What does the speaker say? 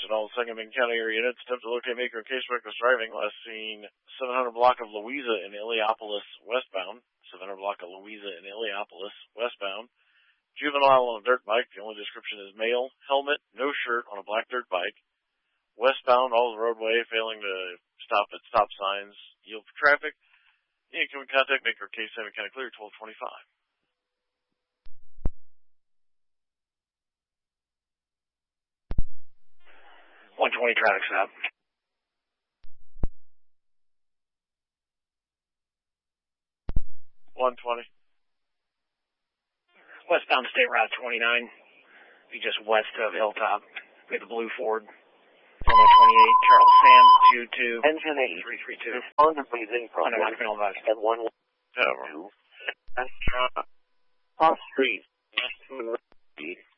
attention all 2nd Macon County area units. Attempt to locate maker of case reckless driving. Last seen 700 block of Louisa in Illiopolis westbound. 700 block of Louisa in Illiopolis westbound. Juvenile on a dirt bike. The only description is male, helmet, no shirt, on a black dirt bike. Westbound, all the roadway, failing to stop at stop signs. Yield for traffic. You can contact maker of case 7 County Clear 1225. 120 traffic stop. Westbound State Route 29. Be just west of Hilltop. We have the blue Ford. 128 Charles Sam 22 Engine 332. Respond to breathing problem. At 1 2. Off street.